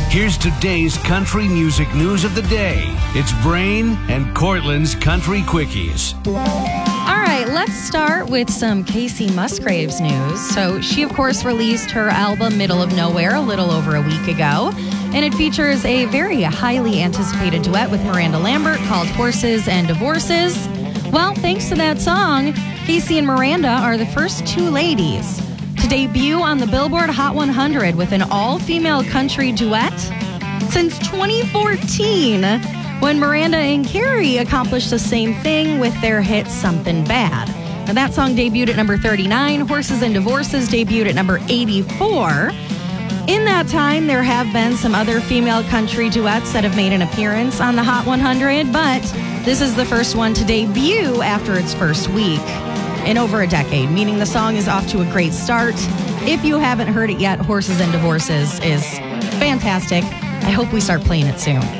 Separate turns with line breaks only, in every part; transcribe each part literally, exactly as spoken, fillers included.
Here's today's country music news of the day. It's Brain and Cortland's Country Quickies.
All right, let's start with some Casey Musgraves news. So she, of course, released her album Middle of Nowhere a little over a week ago. And it features a very highly anticipated duet with Miranda Lambert called Horses and Divorces. Well, thanks to that song, Casey and Miranda are the first two ladies to debut on the Billboard Hot one hundred with an all-female country duet since twenty fourteen, when Miranda and Carrie accomplished the same thing with their hit Something Bad. Now, that song debuted at number thirty-nine. Horses and Divorces debuted at number eighty-four. In that time, there have been some other female country duets that have made an appearance on the Hot one hundred, but this is the first one to debut after its first week in over a decade, meaning the song is off to a great start. If you haven't heard it yet, Horses and Divorces is fantastic. I hope we start playing it soon.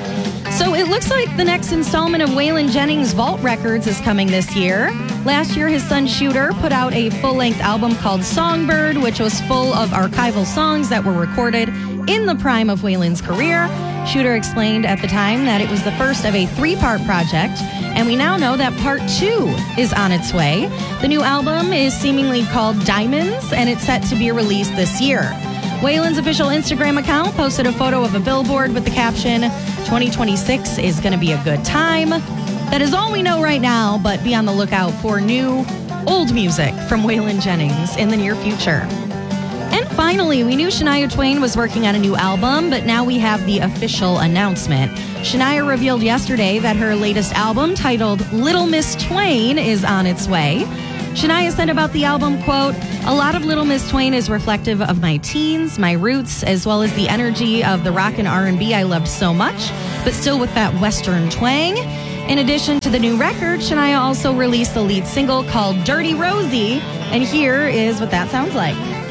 So it looks like the next installment of Waylon Jennings' Vault Records is coming this year. Last year, his son Shooter put out a full-length album called Songbird, which was full of archival songs that were recorded in the prime of Waylon's career. Shooter explained at the time that it was the first of a three-part project, and we now know that part two is on its way. The new album is seemingly called Diamonds, and it's set to be released this year. Waylon's official Instagram account posted a photo of a billboard with the caption, twenty twenty-six is going to be a good time. That is all we know right now, but be on the lookout for new, old music from Waylon Jennings in the near future. And finally, we knew Shania Twain was working on a new album, but now we have the official announcement. Shania revealed yesterday that her latest album, titled Little Miss Twain, is on its way. Shania said about the album, quote, "A lot of Little Miss Twain is reflective of my teens, my roots, as well as the energy of the rock and R and B I loved so much, but still with that Western twang." In addition to the new record, Shania also released the lead single called Dirty Rosie, and here is what that sounds like.